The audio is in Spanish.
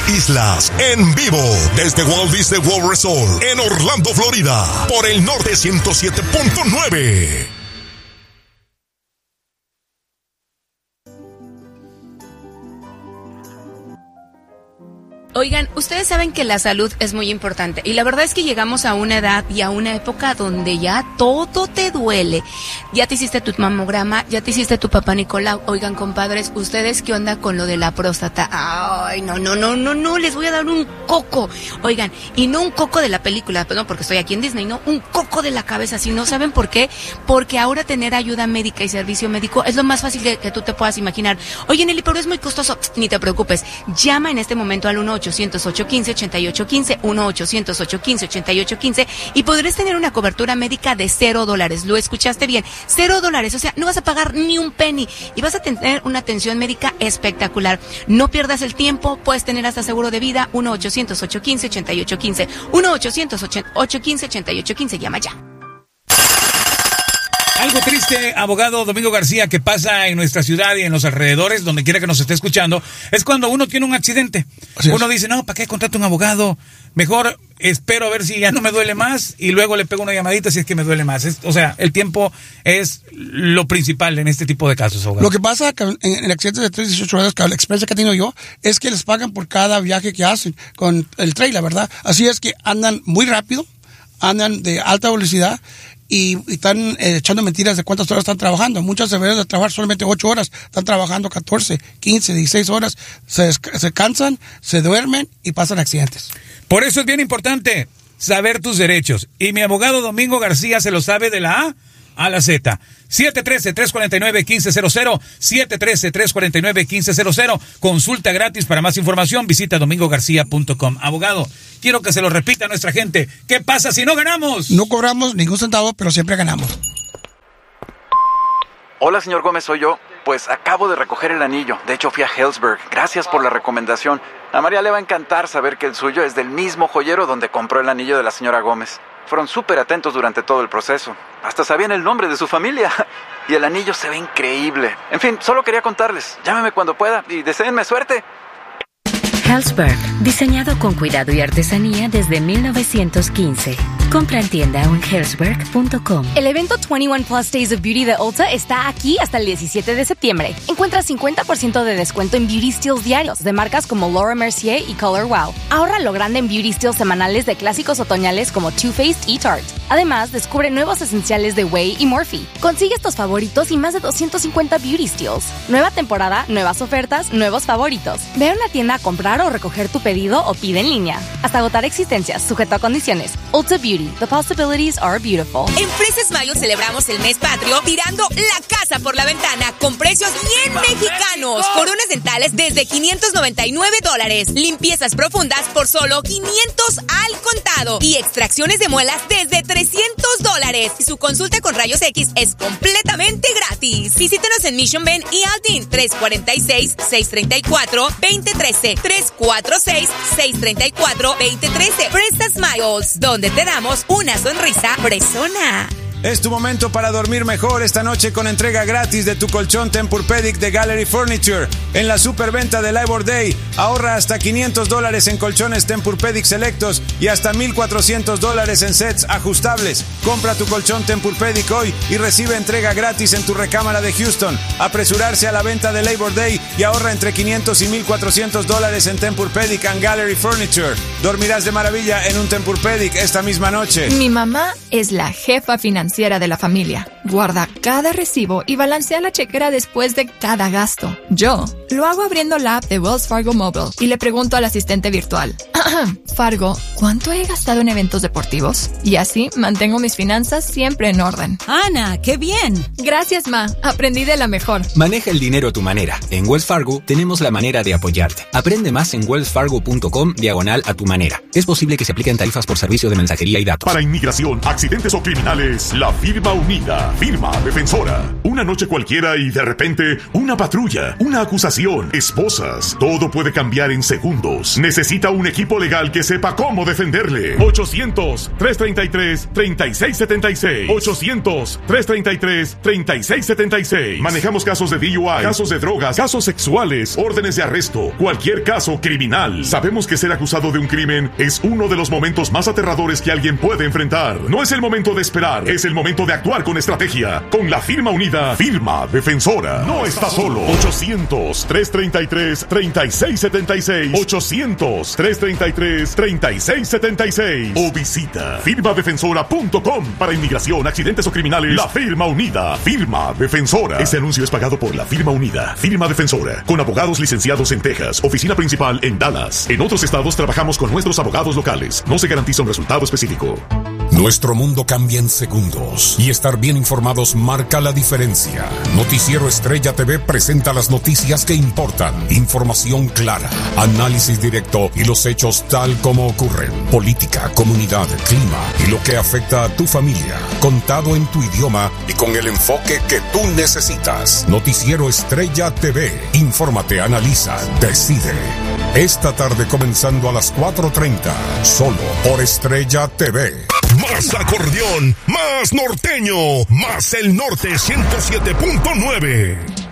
Islas, en vivo, desde Walt Disney World Resort, en Orlando, Florida, por el Norte 107.9. Oigan, ustedes saben que la salud es muy importante y la verdad es que llegamos a una edad y a una época donde ya todo te duele. Ya te hiciste tu mamograma, ya te hiciste tu papá Nicolau. Oigan, compadres, ¿ustedes qué onda con lo de la próstata? Ay, no, les voy a dar un coco. Oigan, y no un coco de la película, no porque estoy aquí en Disney, no, un coco de la cabeza. Si no saben por qué, porque ahora tener ayuda médica y servicio médico es lo más fácil que tú te puedas imaginar. Oye, Nelly, pero es muy costoso. Ni te preocupes, llama en este momento al 1-800-815-8815, 1-800-815-8815 y podrás tener una cobertura médica de $0. Lo escuchaste bien, $0. O sea, no vas a pagar ni un penny y vas a tener una atención médica espectacular. No pierdas el tiempo, puedes tener hasta seguro de vida. 1-800-815-8815, 1-800-815-8815. Llama ya. Algo triste, abogado Domingo García, que pasa en nuestra ciudad y en los alrededores, donde quiera que nos esté escuchando, es cuando uno tiene un accidente. Uno dice, no, ¿para qué contrato un abogado? Mejor espero a ver si ya no me duele más y luego le pego una llamadita si es que me duele más. O sea, el tiempo es lo principal en este tipo de casos, abogado. Lo que pasa en el accidente de 318 horas, la experiencia que he tenido yo, es que les pagan por cada viaje que hacen con el trailer, ¿verdad? Así es que andan muy rápido, andan de alta velocidad, y están echando mentiras de cuántas horas están trabajando. Muchas deberían de trabajar solamente 8 horas, están trabajando 14, 15, 16 horas, se cansan, se duermen y pasan accidentes. Por eso es bien importante saber tus derechos. Y mi abogado Domingo García se lo sabe de la A a la Z. 713-349-1500, 713-349-1500. Consulta gratis. Para más información visita domingogarcia.com. Abogado, quiero que se lo repita a nuestra gente. ¿Qué pasa si no ganamos? No cobramos ningún centavo, pero siempre ganamos. Hola, señor Gómez, soy yo. Pues acabo de recoger el anillo. De hecho, fui a Helzberg. Gracias por la recomendación. A María le va a encantar saber que el suyo es del mismo joyero donde compró el anillo de la señora Gómez. Fueron súper atentos durante todo el proceso. Hasta sabían el nombre de su familia. Y el anillo se ve increíble. En fin, solo quería contarles. Llámeme cuando pueda y deséenme suerte. Helzberg, diseñado con cuidado y artesanía desde 1915. Compra en tienda o en helzberg.com. El evento 21 Plus Days of Beauty de Ulta está aquí hasta el 17 de septiembre. Encuentra 50% de descuento en beauty steals diarios de marcas como Laura Mercier y Color Wow. Ahorra lo grande en beauty steals semanales de clásicos otoñales como Too Faced y Tarte. Además, descubre nuevos esenciales de Way y Morphe. Consigue estos favoritos y más de 250 beauty steals. Nueva temporada, nuevas ofertas, nuevos favoritos. Ve a una tienda a comprar o recoger tu pedido o pide en línea. Hasta agotar existencias, sujeto a condiciones. Ulta Beauty. The possibilities are beautiful. En Fresas Mayo celebramos el mes patrio tirando la casa por la ventana con precios bien mexicanos. Coronas dentales desde $599. Limpiezas profundas por solo $500 al contado. Y extracciones de muelas desde $300. Y su consulta con rayos X es completamente gratis. Visítenos en Mission Bend y Aldin. 346-634-2013. 346-634-2013. Fresas Miles, donde te damos una sonrisa fresona. Es tu momento para dormir mejor esta noche con entrega gratis de tu colchón Tempur-Pedic de Gallery Furniture. En la superventa de Labor Day, ahorra hasta $500 en colchones Tempur-Pedic selectos y hasta $1,400 en sets ajustables. Compra tu colchón Tempur-Pedic hoy y recibe entrega gratis en tu recámara de Houston. Apresurarse a la venta de Labor Day y ahorra entre $500 y $1,400 en Tempur-Pedic and Gallery Furniture. Dormirás de maravilla en un Tempur-Pedic esta misma noche. Mi mamá es la jefa financiera de la familia. Guarda cada recibo y balancea la chequera después de cada gasto. Yo lo hago abriendo la app de Wells Fargo Mobile y le pregunto al asistente virtual: Fargo, ¿cuánto he gastado en eventos deportivos? Y así mantengo mis finanzas siempre en orden. Ana, ¡qué bien! Gracias, Ma. Aprendí de la mejor. Maneja el dinero a tu manera. En Wells Fargo tenemos la manera de apoyarte. Aprende más en wellsfargo.com/a tu manera. Es posible que se apliquen tarifas por servicio de mensajería y datos. Para inmigración, accidentes o criminales, la firma unida, firma defensora. Una noche cualquiera y de repente una patrulla, una acusación, esposas. Todo puede cambiar en segundos. Necesita un equipo equipo legal que sepa cómo defenderle. 800-333-3676. 800-333-3676. Manejamos casos de DUI, casos de drogas, casos sexuales, órdenes de arresto, cualquier caso criminal. Sabemos que ser acusado de un crimen es uno de los momentos más aterradores que alguien puede enfrentar. No es el momento de esperar, es el momento de actuar con estrategia. Con la firma unida, Firma Defensora. No está solo. 800-333-3676. 800-333-3676. O visita firmadefensora.com. Para inmigración, accidentes o criminales, la firma unida, Firma Defensora. Este anuncio es pagado por la firma unida, Firma Defensora, con abogados licenciados en Texas, oficina principal en Dallas. En otros estados trabajamos con nuestros abogados locales. No se garantiza un resultado específico. Nuestro mundo cambia en segundos y estar bien informados marca la diferencia. Noticiero Estrella TV presenta las noticias que importan, información clara, análisis directo y los hechos tal como ocurren. Política, comunidad, clima y lo que afecta a tu familia, contado en tu idioma y con el enfoque que tú necesitas. Noticiero Estrella TV. Infórmate, analiza, decide. Esta tarde comenzando a las 4:30, solo por Estrella TV. Más acordeón, más norteño, más el norte 107.9.